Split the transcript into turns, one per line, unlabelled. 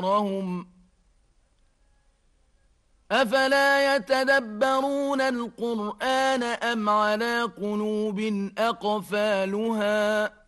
أبصارهم أفلا يتدبرون القرآن أم على قلوب أقفالها